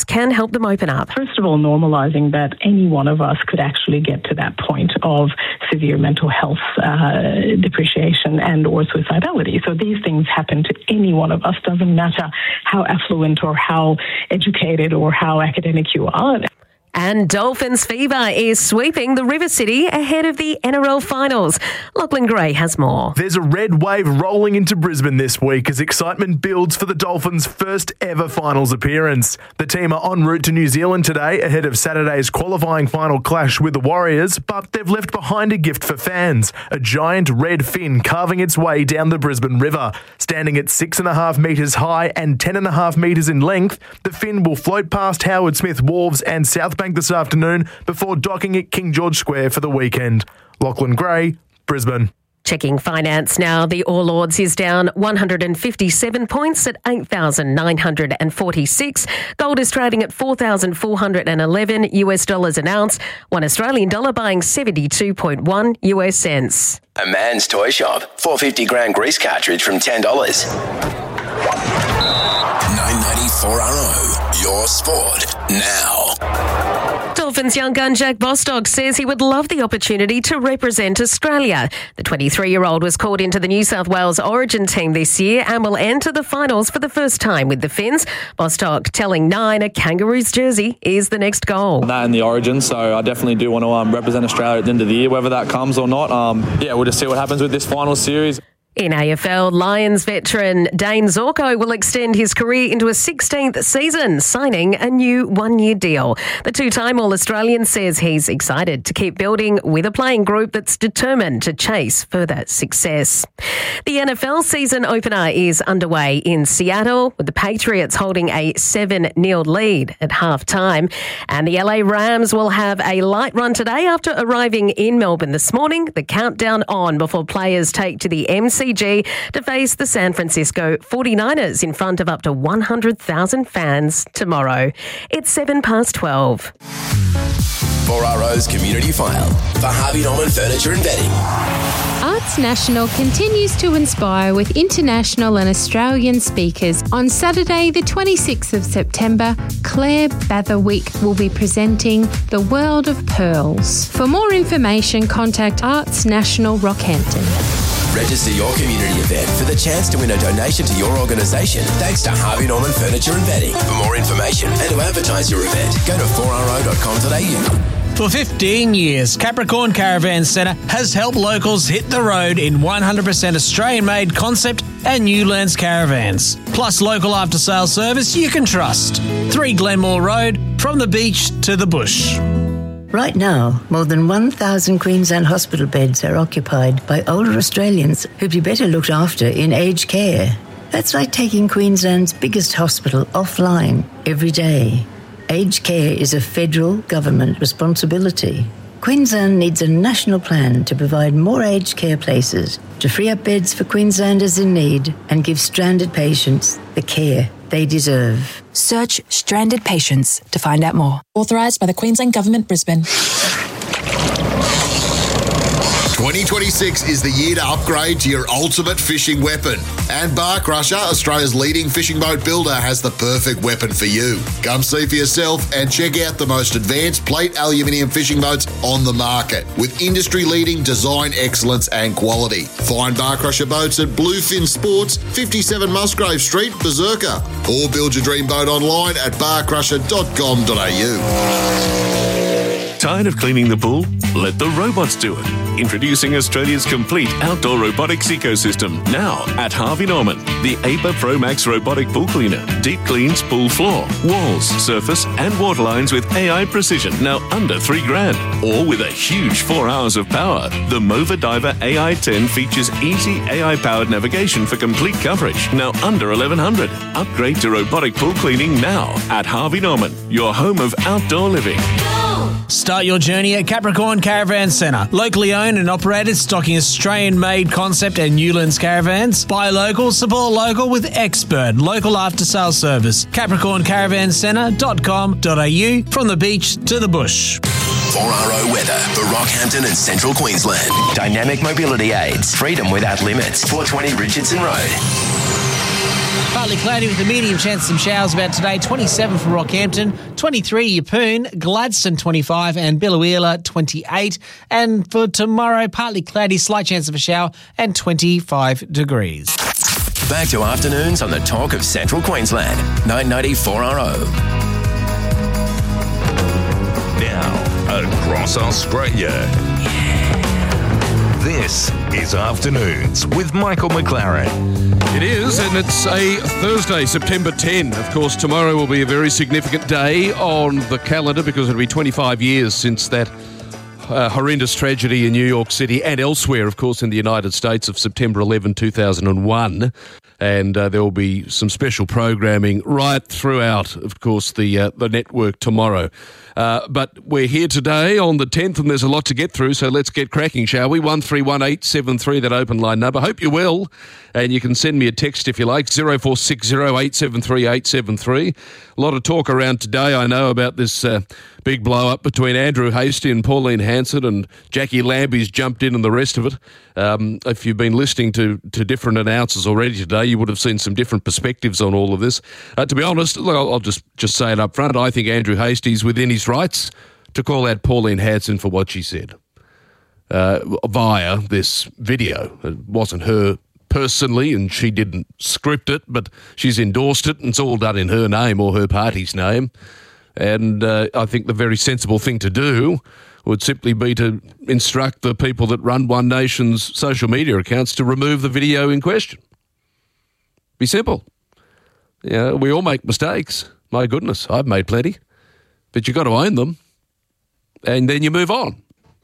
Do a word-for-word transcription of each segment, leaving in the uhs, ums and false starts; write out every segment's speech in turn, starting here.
can help them open up. First of all, normalising that any one of us could actually get to that point of severe mental health uh, depreciation and or suicidality. So these things happen to any one of us. Doesn't matter how affluent or how educated or how academic you are. And Dolphins fever is sweeping the River City ahead of the N R L finals. Lachlan Gray has more. There's a red wave rolling into Brisbane this week as excitement builds for the Dolphins' first ever finals appearance. The team are en route to New Zealand today ahead of Saturday's qualifying final clash with the Warriors, but they've left behind a gift for fans, a giant red fin carving its way down the Brisbane River. Standing at six and a half metres high and ten and a half metres in length, the fin will float past Howard Smith Wharves and South Bank this afternoon before docking at King George Square for the weekend. Lachlan Gray, Brisbane. Checking finance now. The All Ords is down one hundred fifty-seven points at eight thousand nine hundred forty-six. Gold is trading at four thousand four hundred eleven U S dollars an ounce. One Australian dollar buying seventy-two point one U S cents. A Man's Toy Shop. four hundred fifty gram grease cartridge from ten dollars. nine ninety-four R O. Your sport now. Dolphins young gun Jack Bostock says he would love the opportunity to represent Australia. The twenty-three-year-old was called into the New South Wales Origin team this year and will enter the finals for the first time with the Finns. Bostock telling Nine a Kangaroos jersey is the next goal. That in the Origin, so I definitely do want to um, represent Australia at the end of the year, whether that comes or not. Um, yeah, we'll just see what happens with this final series. In A F L, Lions veteran Dane Zorko will extend his career into a sixteenth season, signing a new one-year deal. The two-time All-Australian says he's excited to keep building with a playing group that's determined to chase further success. The N F L season opener is underway in Seattle, with the Patriots holding a seven nil lead at half-time. And the L A Rams will have a light run today after arriving in Melbourne this morning. The countdown on before players take to the M C G to face the San Francisco forty-niners in front of up to one hundred thousand fans tomorrow. It's seven past twelve. four R O's Community File for Harvey Norman Furniture and Bedding. Arts National continues to inspire with international and Australian speakers. On Saturday, the twenty-sixth of September, Claire Batherwick will be presenting The World of Pearls. For more information, contact Arts National Rockhampton. Register your community event for the chance to win a donation to your organisation thanks to Harvey Norman Furniture and Bedding. For more information and to advertise your event, go to four r o dot com dot a u. For fifteen years, Capricorn Caravan Centre has helped locals hit the road in one hundred percent Australian-made concept and Newlands caravans. Plus local after-sales service you can trust. three Glenmore Road, from the beach to the bush. Right now, more than one thousand Queensland hospital beds are occupied by older Australians who'd be better looked after in aged care. That's like taking Queensland's biggest hospital offline every day. Aged care is a federal government responsibility. Queensland needs a national plan to provide more aged care places, to free up beds for Queenslanders in need and give stranded patients the care they deserve. Search Stranded Patients to find out more. Authorised by the Queensland Government, Brisbane. twenty twenty-six is the year to upgrade to your ultimate fishing weapon. And Bar Crusher, Australia's leading fishing boat builder, has the perfect weapon for you. Come see for yourself and check out the most advanced plate aluminium fishing boats on the market with industry-leading design excellence and quality. Find Bar Crusher boats at Bluefin Sports, fifty-seven Musgrave Street, Berserker. Or build your dream boat online at bar crusher dot com dot a u. Tired of cleaning the pool? Let the robots do it. Introducing Australia's complete outdoor robotics ecosystem now at Harvey Norman. The A P A Pro Max robotic pool cleaner. Deep cleans pool floor, walls, surface and water lines with A I precision. Now under three grand. Or with a huge four hours of power. The Mova Diver A I ten features easy A I-powered navigation for complete coverage. Now under eleven hundred. Upgrade to robotic pool cleaning now at Harvey Norman. Your home of outdoor living. Start your journey at Capricorn Caravan Centre. Locally owned and operated, stocking Australian-made concept and Newlands caravans. Buy local, support local with expert local after-sales service. capricorn caravan centre dot com dot a u, from the beach to the bush. four R O weather for Rockhampton and Central Queensland. Dynamic mobility aids. Freedom without limits. four twenty Richardson Road. Partly cloudy with a medium chance of some showers about today. twenty-seven for Rockhampton, twenty-three Yeppoon, Gladstone twenty-five and Biloela twenty-eight. And for tomorrow, partly cloudy, slight chance of a shower and twenty-five degrees. Back to afternoons on the Talk of Central Queensland, nine ninety four R O. Now, across Australia. This is Afternoons with Michael McLaren. It is, and it's a Thursday, September tenth. Of course, tomorrow will be a very significant day on the calendar because it'll be twenty-five years since that uh, horrendous tragedy in New York City and elsewhere, of course, in the United States of September eleventh, two thousand one. And uh, there will be some special programming right throughout, of course, the uh, the network tomorrow. Uh, but we're here today on the tenth, and there's a lot to get through, so let's get cracking, shall we? one three one eight seven three, that open line number. Hope you're well, and you can send me a text if you like, zero four six zero eight seven three eight seven three. A lot of talk around today, I know, about this uh, big blow-up between Andrew Hastie and Pauline Hanson, and Jackie Lambie's jumped in and the rest of it. Um, if you've been listening to, to different announcers already today, you would have seen some different perspectives on all of this. Uh, to be honest, look, I'll, I'll just, just say it up front. I think Andrew Hastie's within his rights to call out Pauline Hanson for what she said uh, via this video. It wasn't her personally, and she didn't script it, but she's endorsed it, and it's all done in her name or her party's name. And uh, I think the very sensible thing to do would simply be to instruct the people that run One Nation's social media accounts to remove the video in question. Be simple. Yeah, we all make mistakes. My goodness, I've made plenty. But you've got to own them, and then you move on.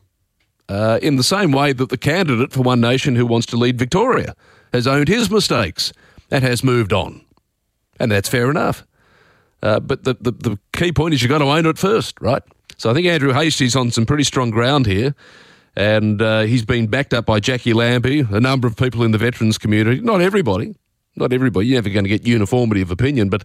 Uh, in the same way that the candidate for One Nation who wants to lead Victoria has owned his mistakes and has moved on. And that's fair enough. Uh, but the, the, the key point is you've got to own it first, right? So I think Andrew Hastie's on some pretty strong ground here, and uh, he's been backed up by Jackie Lambie, a number of people in the veterans community. Not everybody. Not everybody. You're never going to get uniformity of opinion, but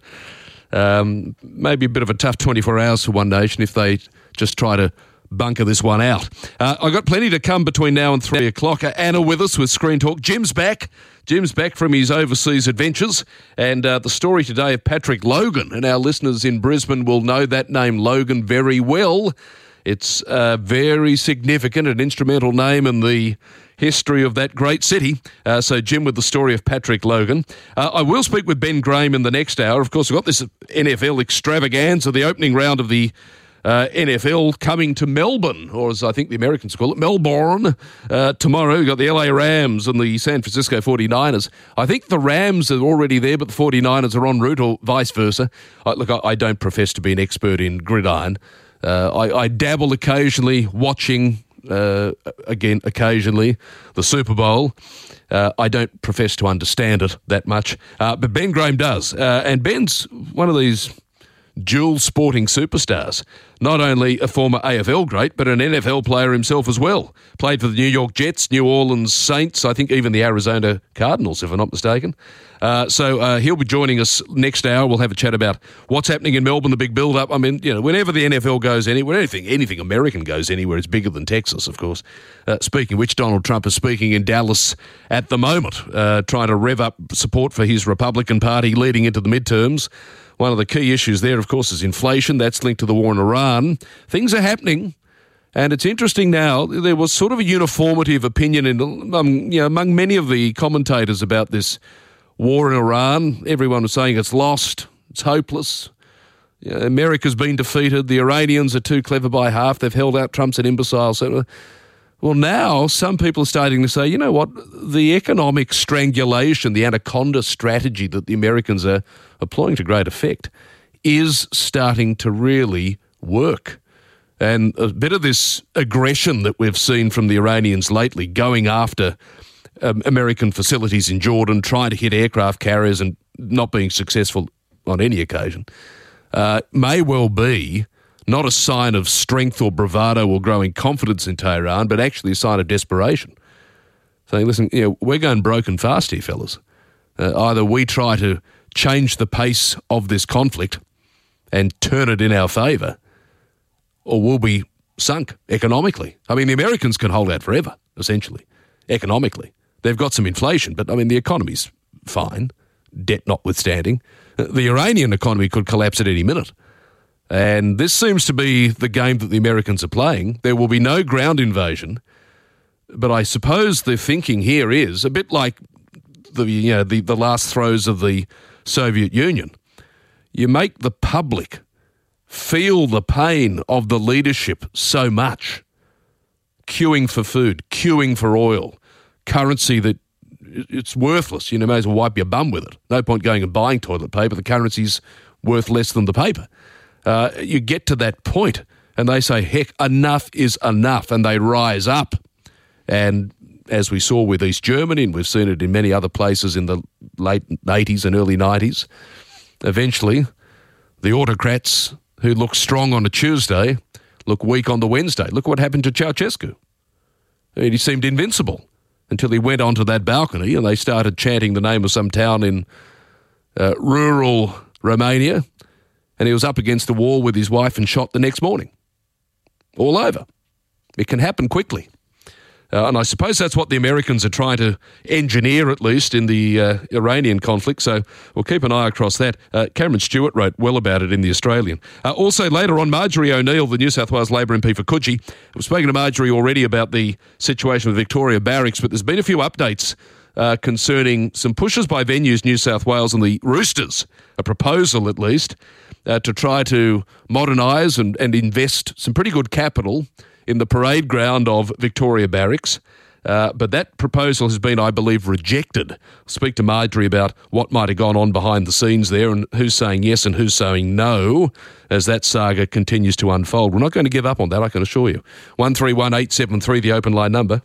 um, maybe a bit of a tough twenty-four hours for One Nation if they just try to bunker this one out. Uh, I've got plenty to come between now and three o'clock. Anna with us with Screen Talk. Jim's back. Jim's back from his overseas adventures, and uh, the story today of Patrick Logan, and our listeners in Brisbane will know that name Logan very well. It's a very significant and instrumental name in the history of that great city. Uh, so Jim with the story of Patrick Logan. Uh, I will speak with Ben Graham in the next hour. Of course, we've got this N F L extravaganza, the opening round of the Uh, N F L coming to Melbourne, or as I think the Americans call it, Melbourne, uh, tomorrow. We've got the L A Rams and the San Francisco forty-niners. I think the Rams are already there, but the forty-niners are en route, or vice versa. I, look, I, I don't profess to be an expert in gridiron. Uh, I, I dabble occasionally watching, uh, again, occasionally, the Super Bowl. Uh, I don't profess to understand it that much, uh, but Ben Graham does. Uh, and Ben's one of these dual sporting superstars. Not only a former A F L great, but an N F L player himself as well. Played for the New York Jets, New Orleans Saints, I think even the Arizona Cardinals, if I'm not mistaken. Uh, so uh, he'll be joining us next hour. We'll have a chat about what's happening in Melbourne, the big build-up. I mean, you know, whenever the N F L goes anywhere, anything, anything American goes anywhere, it's bigger than Texas, of course. Uh, speaking of which, Donald Trump is speaking in Dallas at the moment, uh, trying to rev up support for his Republican Party leading into the midterms. One of the key issues there, of course, is inflation. That's linked to the war in Iran. Things are happening, and it's interesting now. There was sort of a uniformity of opinion in, um, you know, among many of the commentators about this war in Iran. Everyone was saying it's lost, it's hopeless. You know, America's been defeated. The Iranians are too clever by half. They've held out. Trump's an imbecile. So, well, now some people are starting to say, you know what, the economic strangulation, the anaconda strategy that the Americans are applying to great effect is starting to really work. And a bit of this aggression that we've seen from the Iranians lately, going after um, American facilities in Jordan, trying to hit aircraft carriers and not being successful on any occasion, uh, may well be not a sign of strength or bravado or growing confidence in Tehran, but actually a sign of desperation. Saying, listen, you know, we're going broken fast here, fellas. Uh, either we try to change the pace of this conflict and turn it in our favour, or we'll be sunk economically. I mean, the Americans can hold out forever, essentially, economically. They've got some inflation, but, I mean, the economy's fine. debt notwithstanding, the Iranian economy could collapse at any minute. And this seems to be the game that the Americans are playing. There will be no ground invasion, but I suppose the thinking here is a bit like the you know the, the last throes of the Soviet Union. You make the public feel the pain of the leadership so much. Queuing for food, queuing for oil, currency that it's worthless. You know, may as well wipe your bum with it. No point going and buying toilet paper. The currency's worth less than the paper. Uh, you get to that point and they say, heck, enough is enough, and they rise up. And as we saw with East Germany, and we've seen it in many other places in the late eighties and early nineties, eventually the autocrats who look strong on a Tuesday look weak on the Wednesday. Look what happened to Ceausescu. I mean, he seemed invincible until he went onto that balcony and they started chanting the name of some town in uh, rural Romania, and he was up against the wall with his wife and shot the next morning. All over. It can happen quickly. Uh, and I suppose that's what the Americans are trying to engineer, at least, in the uh, Iranian conflict. So we'll keep an eye across that. Uh, Cameron Stewart wrote well about it in The Australian. Uh, also, later on, Marjorie O'Neill, the New South Wales Labor M P for Coogee. We've spoken to Marjorie already about the situation with Victoria Barracks, but there's been a few updates uh, concerning some pushes by Venues New South Wales and the Roosters, a proposal at least, uh, to try to modernise and, and invest some pretty good capital in the parade ground of Victoria Barracks. Uh, but that proposal has been, I believe, rejected. I'll speak to Marjorie about what might have gone on behind the scenes there and who's saying yes and who's saying no as that saga continues to unfold. We're not going to give up on that, I can assure you. one three one eight seven three, the open line number.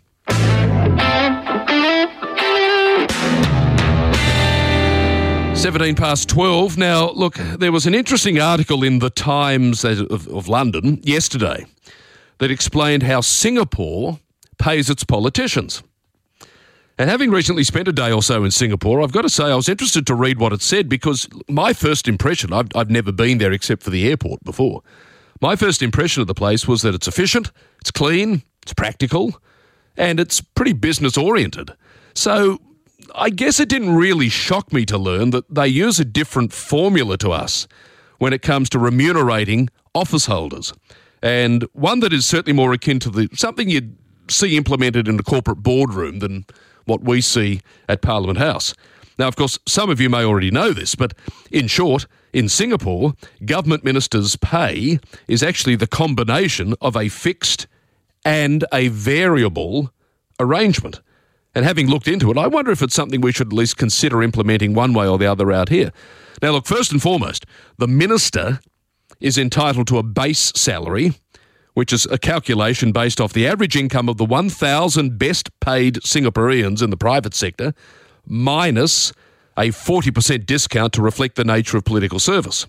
seventeen past twelve. Now, look, there was an interesting article in the Times of, of London yesterday that explained how Singapore pays its politicians. And having recently spent a day or so in Singapore, I've got to say I was interested to read what it said, because my first impression, I've, I've never been there except for the airport before, my first impression of the place was that it's efficient, it's clean, it's practical, and it's pretty business-oriented. So I guess it didn't really shock me to learn that they use a different formula to us when it comes to remunerating office holders. And one that is certainly more akin to the something you'd see implemented in a corporate boardroom than what we see at Parliament House. Now, of course, some of you may already know this, but in short, in Singapore, government ministers' pay is actually the combination of a fixed and a variable arrangement. And having looked into it, I wonder if it's something we should at least consider implementing one way or the other out here. Now, look, first and foremost, the minister is entitled to a base salary, which is a calculation based off the average income of the one thousand best paid Singaporeans in the private sector, minus a forty percent discount to reflect the nature of political service.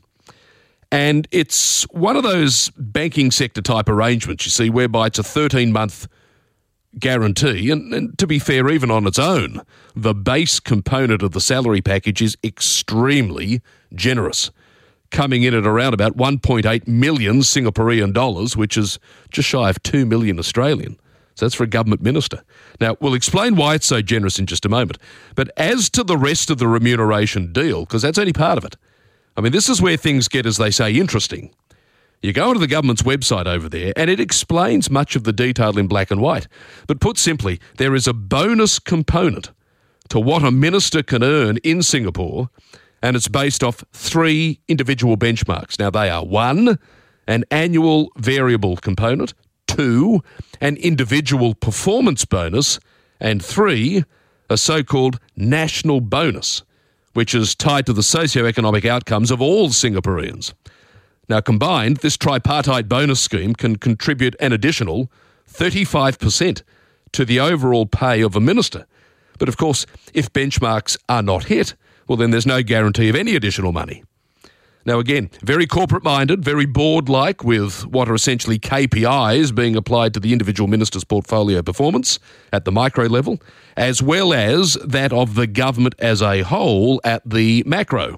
And it's one of those banking sector type arrangements, you see, whereby it's a thirteen-month guarantee. And, and to be fair, even on its own, the base component of the salary package is extremely generous, coming in at around about one point eight million Singaporean dollars, which is just shy of two million Australian. So that's for a government minister. Now, we'll explain why it's so generous in just a moment. But as to the rest of the remuneration deal, because that's only part of it, I mean, this is where things get, as they say, interesting. You go onto the government's website over there, and it explains much of the detail in black and white. But put simply, there is a bonus component to what a minister can earn in Singapore, and it's based off three individual benchmarks. Now, they are one, an annual variable component, two, an individual performance bonus, and three, a so-called national bonus, which is tied to the socio-economic outcomes of all Singaporeans. Now, combined, this tripartite bonus scheme can contribute an additional thirty-five percent to the overall pay of a minister. But, of course, if benchmarks are not hit, well, then there's no guarantee of any additional money. Now, again, very corporate-minded, very board-like, with what are essentially K P Is being applied to the individual minister's portfolio performance at the micro level, as well as that of the government as a whole at the macro.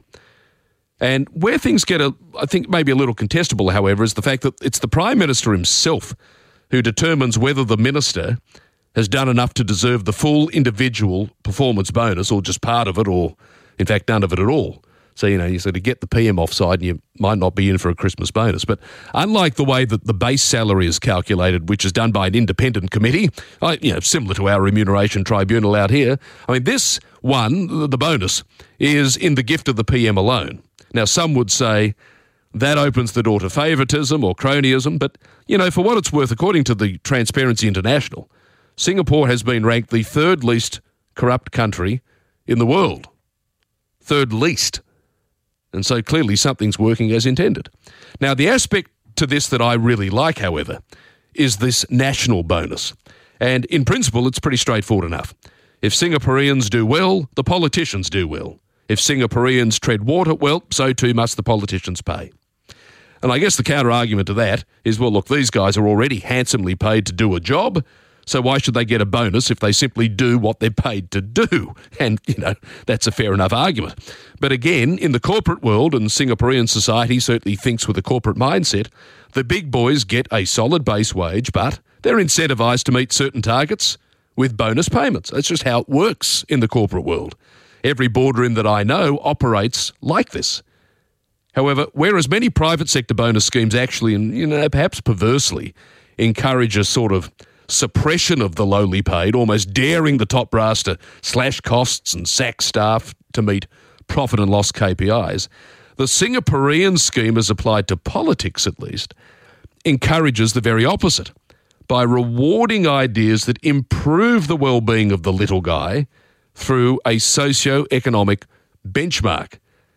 And where things get, a, I think, maybe a little contestable, however, is the fact that it's the Prime Minister himself who determines whether the minister has done enough to deserve the full individual performance bonus, or just part of it, or In fact, none of it at all. So, you know, you sort of get the P M offside and you might not be in for a Christmas bonus. But unlike the way that the base salary is calculated, which is done by an independent committee, I, you know, similar to our remuneration tribunal out here, I mean, this one, the bonus, is in the gift of the P M alone. Now, some would say that opens the door to favouritism or cronyism, but, you know, for what it's worth, according to the Transparency International, Singapore has been ranked the third least corrupt country in the world. Third least. And so clearly something's working as intended. Now, the aspect to this that I really like, however, is this national bonus. And in principle, it's pretty straightforward enough. If Singaporeans do well, the politicians do well. If Singaporeans tread water, well, so too must the politicians pay. And I guess the counter-argument to that is, well, look, these guys are already handsomely paid to do a job, so why should they get a bonus if they simply do what they're paid to do? And, you know, that's a fair enough argument. But again, in the corporate world, and Singaporean society certainly thinks with a corporate mindset, the big boys get a solid base wage, but they're incentivised to meet certain targets with bonus payments. That's just how it works in the corporate world. Every boardroom that I know operates like this. However, whereas many private sector bonus schemes actually, and you know, perhaps perversely, encourage a sort of suppression of the lowly paid, almost daring the top brass to slash costs and sack staff to meet profit and loss K P Is, the Singaporean scheme, as applied to politics at least, encourages the very opposite by rewarding ideas that improve the well-being of the little guy through a socio-economic benchmark.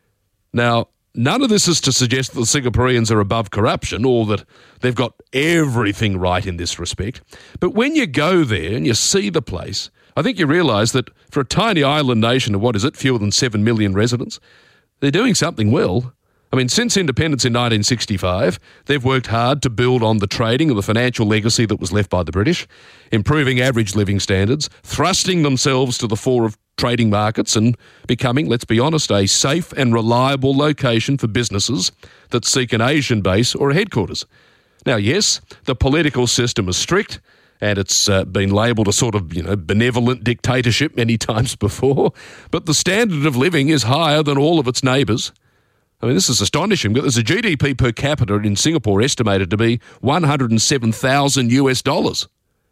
Now, none of this is to suggest that the Singaporeans are above corruption or that they've got everything right in this respect. But when you go there and you see the place, I think you realise that for a tiny island nation of, what is it, fewer than seven million residents, they're doing something well. I mean, since independence in nineteen sixty-five, they've worked hard to build on the trading and the financial legacy that was left by the British, improving average living standards, thrusting themselves to the fore of trading markets and becoming, let's be honest, a safe and reliable location for businesses that seek an Asian base or a headquarters. Now, yes, the political system is strict and it's uh, been labelled a sort of, you know, benevolent dictatorship many times before, but the standard of living is higher than all of its neighbours. I mean, this is astonishing. There's a G D P per capita in Singapore estimated to be one hundred seven thousand US dollars.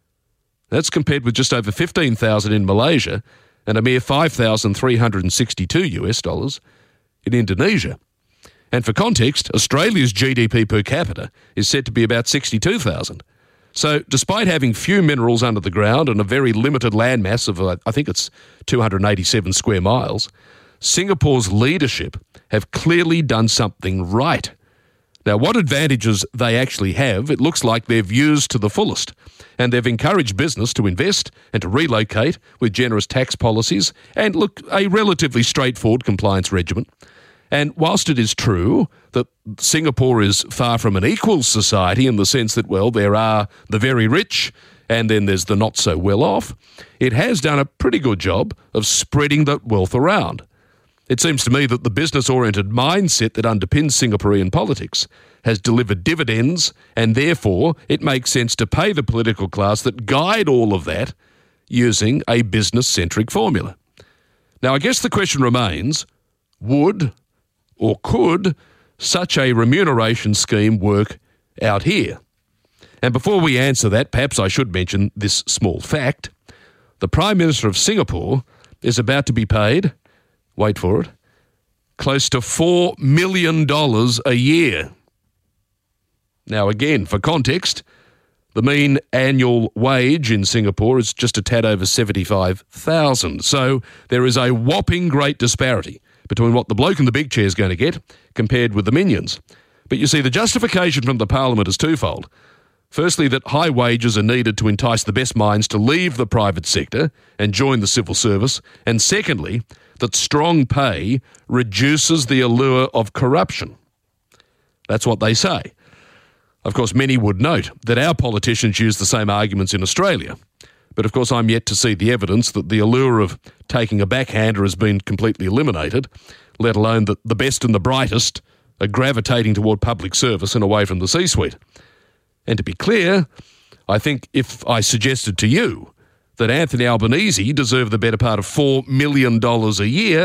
That's compared with just over fifteen thousand in Malaysia and a mere five thousand three hundred sixty-two US dollars in Indonesia. And for context, Australia's G D P per capita is said to be about sixty-two thousand. So despite having few minerals under the ground and a very limited landmass of, uh, I think it's two hundred eighty-seven square miles, Singapore's leadership have clearly done something right. Now, what advantages they actually have, it looks like they've used to the fullest, and they've encouraged business to invest and to relocate with generous tax policies and, look, a relatively straightforward compliance regimen. And whilst it is true that Singapore is far from an equal society in the sense that, well, there are the very rich and then there's the not so well off, it has done a pretty good job of spreading that wealth around. It seems to me that the business-oriented mindset that underpins Singaporean politics has delivered dividends, and therefore it makes sense to pay the political class that guide all of that using a business-centric formula. Now, I guess the question remains, would or could such a remuneration scheme work out here? And before we answer that, perhaps I should mention this small fact. The Prime Minister of Singapore is about to be paid, wait for it, close to four million dollars a year. Now, again, for context, the mean annual wage in Singapore is just a tad over seventy-five thousand dollars. So there is a whopping great disparity between what the bloke in the big chair is going to get compared with the minions. But you see, the justification from the Parliament is twofold. Firstly, that high wages are needed to entice the best minds to leave the private sector and join the civil service. And secondly, that strong pay reduces the allure of corruption. That's what they say. Of course, many would note that our politicians use the same arguments in Australia. But of course, I'm yet to see the evidence that the allure of taking a backhander has been completely eliminated, let alone that the best and the brightest are gravitating toward public service and away from the C-suite. And to be clear, I think if I suggested to you that Anthony Albanese deserved the better part of four million dollars a year,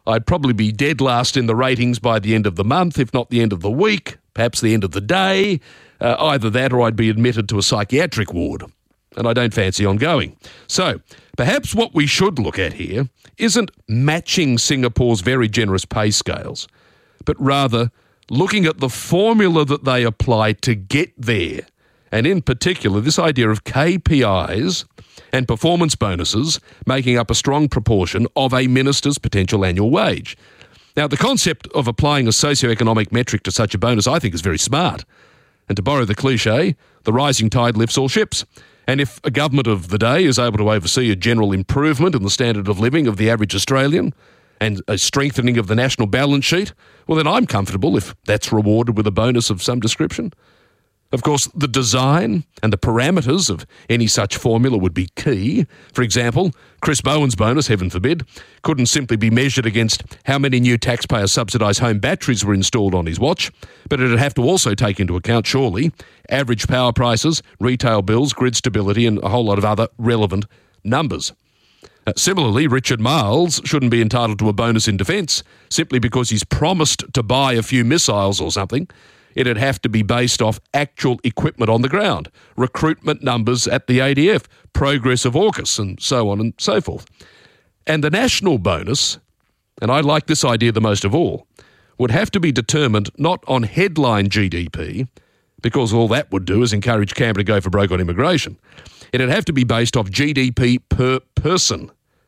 I'd probably be dead last in the ratings by the end of the month, if not the end of the week, perhaps the end of the day. Uh, either that or I'd be admitted to a psychiatric ward. And I don't fancy on going. So perhaps what we should look at here isn't matching Singapore's very generous pay scales, but rather looking at the formula that they apply to get there. And in particular, this idea of K P Is and performance bonuses making up a strong proportion of a minister's potential annual wage. Now, the concept of applying a socioeconomic metric to such a bonus, I think, is very smart. And to borrow the cliche, the rising tide lifts all ships. And if a government of the day is able to oversee a general improvement in the standard of living of the average Australian and a strengthening of the national balance sheet, well, then I'm comfortable if that's rewarded with a bonus of some description. Of course, the design and the parameters of any such formula would be key. For example, Chris Bowen's bonus, heaven forbid, couldn't simply be measured against how many new taxpayer-subsidised home batteries were installed on his watch, but it'd have to also take into account, surely, average power prices, retail bills, grid stability, and a whole lot of other relevant numbers. Uh, similarly, Richard Marles shouldn't be entitled to a bonus in defence simply because he's promised to buy a few missiles or something. It'd have to be based off actual equipment on the ground, recruitment numbers at the A D F, progress of AUKUS, and so on and so forth. And the national bonus, and I like this idea the most of all, would have to be determined not on headline G D P, because all that would do is encourage Canberra to go for broke on immigration. It'd have to be based off G D P per person.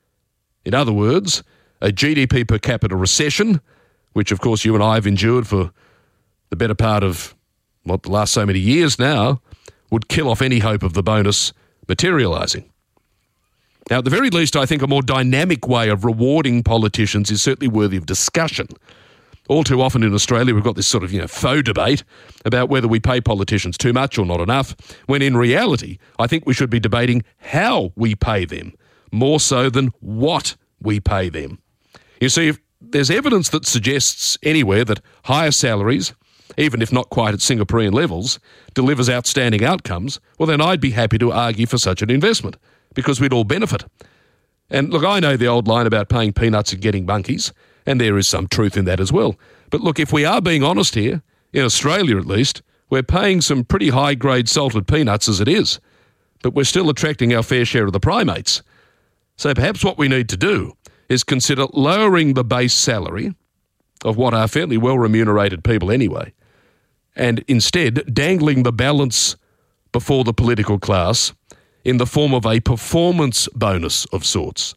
In other words, a G D P per capita recession, which of course you and I have endured for the better part of, what, the last so many years now, would kill off any hope of the bonus materialising. Now, at the very least, I think a more dynamic way of rewarding politicians is certainly worthy of discussion. All too often in Australia, we've got this sort of, you know, faux debate about whether we pay politicians too much or not enough, when in reality, I think we should be debating how we pay them, more so than what we pay them. You see, if there's evidence that suggests anywhere that higher salaries, even if not quite at Singaporean levels, delivers outstanding outcomes, well, then I'd be happy to argue for such an investment, because we'd all benefit. And look, I know the old line about paying peanuts and getting monkeys, and there is some truth in that as well. But look, if we are being honest here, in Australia at least, we're paying some pretty high-grade salted peanuts as it is, but we're still attracting our fair share of the primates. So perhaps what we need to do is consider lowering the base salary of what are fairly well-remunerated people anyway, and instead dangling the balance before the political class in the form of a performance bonus of sorts.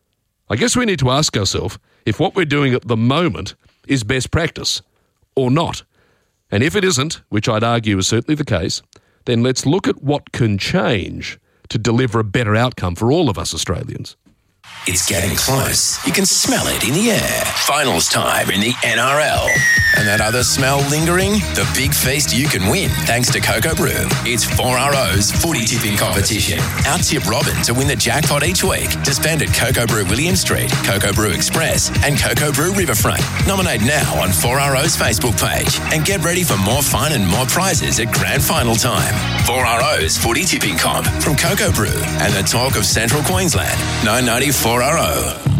I guess we need to ask ourselves if what we're doing at the moment is best practice or not. And if it isn't, which I'd argue is certainly the case, then let's look at what can change to deliver a better outcome for all of us Australians. It's getting close. You can smell it in the air. Finals time in the N R L. And that other smell lingering? The big feast you can win thanks to Cocoa Brew. It's four R O's footy tipping competition. Out-tip Robin to win the jackpot each week to spend at Cocoa Brew William Street, Cocoa Brew Express and Cocoa Brew Riverfront. Nominate now on four R O's Facebook page and get ready for more fun and more prizes at grand final time. four R O's footy tipping comp from Cocoa Brew and the talk of Central Queensland. nine ninety four R O.